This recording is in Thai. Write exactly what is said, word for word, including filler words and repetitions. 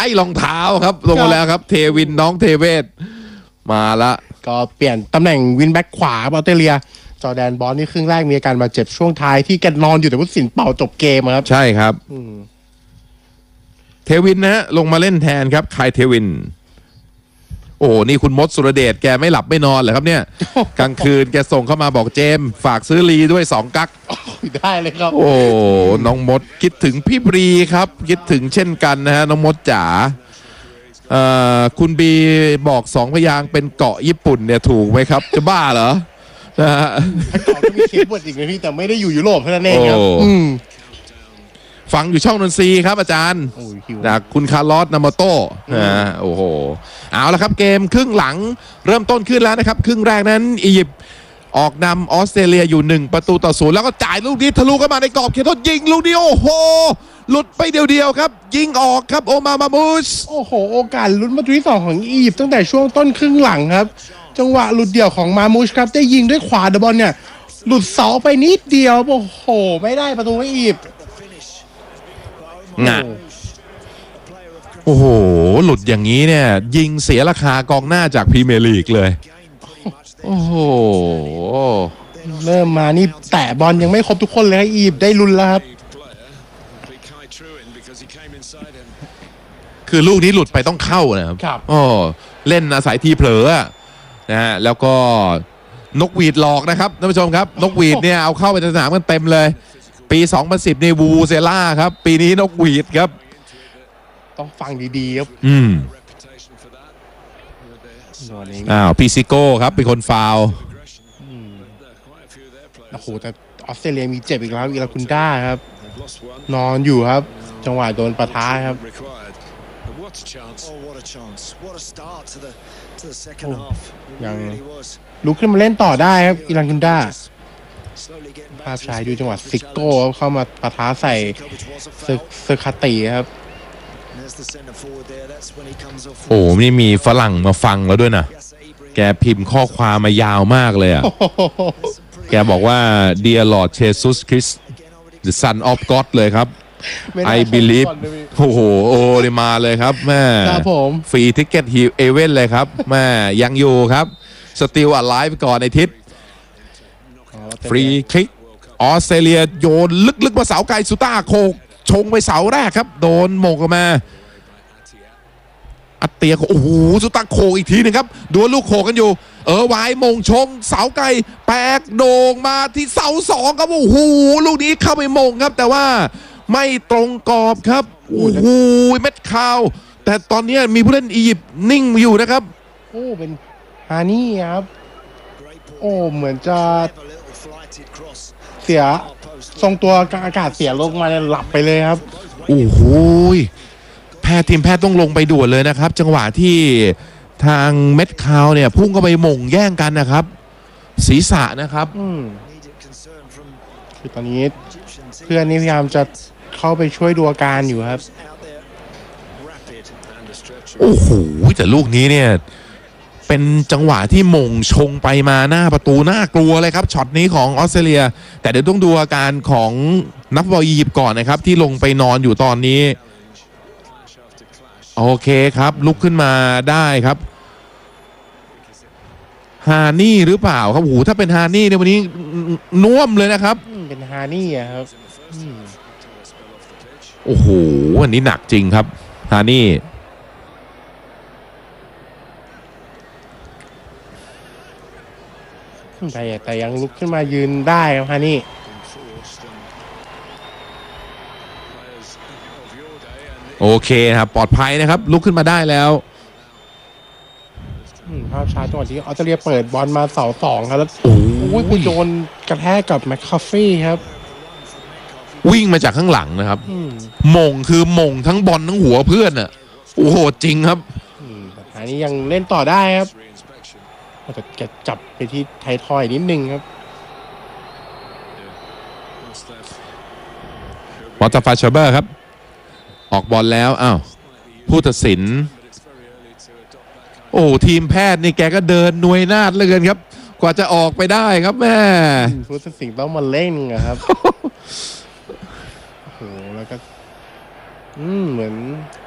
อ้รองเท้าครับลงมาแล้วครับเทวินน้องเทเวศมาละก็เปลี่ยนตำแหน่งวินแบ็กขวาออสเตรเลียจอร์แดนบอลนี่ครึ่งแรกมีอาการบาดเจ็บช่วงท้ายที่แกนอนอยู่แต่ผู้ตัดสินเป่าจบเกมครับใช่ครับเทวินนะฮะลงมาเล่นแทนครับคายเทวินโอ้นี่คุณมดสุรเดชแกไม่หลับไม่นอนเหรอครับเนี่ยกลางคืนแกส่งเข้ามาบอกเจมฝากซื้อลีด้วยสองกั๊กได้เลยครับโอ้น้องมดคิดถึงพี่บรีครับคิดถึงเช่นกันนะฮะน้องมดจ๋าเอ่อคุณบีบอกสองพยางเป็นเกาะญี่ปุ่นเนี่ยถูกไหมครับจะบ้าเหรอนะฮะเกาะก็มีเคสบทอีกนะพี่แต่ไม่ได้อยู่ยุโรปเท่านั้นเองครับฟังอยู่ช่องนนทรีครับอาจารย์จากคุณคาร์ลอสนามาโต้นะโอ้โหเอาละครับเกมครึ่งหลังเริ่มต้นขึ้นแล้วนะครับครึ่งแรกนั้นอียิปต์ออกนำออสเตรเลียอยู่หนึ่งประตูต่อศูนย์แล้วก็จ่ายลูกนี้ทะลุเข้ามาในกรอบเขตโทษยิงลูกนี้โอ้โหหลุดไปเดียวๆครับยิงออกครับโอมามามูสโอ้โหโอกาสลุ้นประตูที่สองของอียิปต์ตั้งแต่ช่วงต้นครึ่งหลังครับจังหวะหลุดเดี่ยวของมามูสครับได้ยิงด้วยขวาเดบอลเนี่ยหลุดเสาไปนิดเดียวโอ้โหไม่ได้ประตูให้อียิปต์งะโอ้โหหลุดอย่างนี้เนี่ยยิงเสียราคากองหน้าจากพรีเมียร์ลีกเลยโอ้โหเริ่มมานี่แตะบอลยังไม่ครบทุกคนเลยครับอียิปต์ได้ลุ้นแล้วครับคือลูกนี้หลุดไปต้องเข้านะครับอ๋อเล่นอาศัยทีเผลอนะฮะแล้วก็นกหวีดหลอกนะครับท่านผู้ชมครับนกหวีดเนี่ยเอาเข้าไปในสนามกันเต็มเลยปีสองพันสิบนี่วูเซล่าครับปีนี้นกหวีดครับต้องฟังดีๆครับอืมอ้าวพิซิโก้ครับเป็นคนฟาวล์โอ้โหแต่ออสเตรเลียมีเจ็บอีกแล้วอิราคุนด้าครับนอนอยู่ครับจังหวะโดนปะทะครับยังลุกขึ้นมาเล่นต่อได้ครับอิราคุนด้าภาพชายดูจังหวะซิโก้เข้ามาปะทะใส่เซอร์คาติครับโอ้นี่มีฝรั่งมาฟังแล้วด้วยนะแกพิมพ์ข้อความมายาวมากเลยอ่ะแกบอกว่า Dear Lord Jesus Christ the Son of God เลยครับ I believe โอ้โหโอ้นี่มาเลยครับแม่ฟรีทิกเก็ตฮีเอเว่นเลยครับแม่ยังอยู่ครับสติลอะไลฟ์ก่อนในทิศฟรีคลิกออสเตรเลียโยนลึกๆมาเสาไกลสุต้าโคกชงไปเสาแรกครับโดนหมกออกมาอัตเตียโอ้โหสุต้าโคกอีกทีนึงครับดูลูกโคกันอยู่เออวายมงชงเสาไกลแปกโด่งมาที่เสาสองครับโอ้โหลูกนี้เข้าไปมงครับแต่ว่าไม่ตรงกรอบครับโอ้โหเม็ดคาวแต่ตอนนี้มีผู้เล่นอียิปต์นิ่งอยู่นะครับโอ้เป็นฮานี่ครับโอ้เหมือนจะเสียทรงตัวอากาศเสียลงมาเนี่ยหลับไปเลยครับโอ้โหแพทย์ทีมแพทย์ต้องลงไปด่วนเลยนะครับจังหวะที่ทางเม็ดคาวเนี่ยพุ่งเข้าไปหม่งแย่งกันนะครับศีรษะนะครับคือตอนนี้เพื่อนนี่พยายามจะเข้าไปช่วยดูอาการอยู่ครับโอ้โหแต่ลูกนี้เนี่ยเป็นจังหวะที่หม่งชงไปมาหน้าประตูน่ากลัวเลยครับช็อตนี้ของออสเตรเลียแต่เดี๋ยวต้องดูอาการของนักบอลอียิปต์ก่อนนะครับที่ลงไปนอนอยู่ตอนนี้โอเคครับลุกขึ้นมาได้ครับฮานี่หรือเปล่าครับโอ้โหถ้าเป็นฮานี่ในวันนี้น่วมเลยนะครับเป็นฮานี่ครับโอ้โหอันนี้หนักจริงครับฮานี่แต่แต่ยังลุกขึ้นมายืนได้ครับฮานี่โอเคครับปลอดภัยนะครับลุกขึ้นมาได้แล้วภาพช้าจังหวะที่ออสเตรเลียเปิดบอลมาเสาสองครับแล้วโอ้ยคุณโยนกระแทกกับแมคคาฟี่ครับวิ่งมาจากข้างหลังนะครับมงคือมงทั้งบอลทั้งหัวเพื่อนอ่ะโอ้โหจริงครับอันนี้ยังเล่นต่อได้ครับแต่แกจับไปที่ไททอยนิดนึงครับวอเตอร์ฟาชเบอร์ครับออกบอลแล้วอ้าวผู้ตัดสินโอ้ทีมแพทย์นี่แกก็เดินหน่วยนาฏเหลือเกินครับกว่าจะออกไปได้ครับแม่ผู้ตัดสินต้องมาเล่นครับโอ้โหแล้วก็อืมเหมือน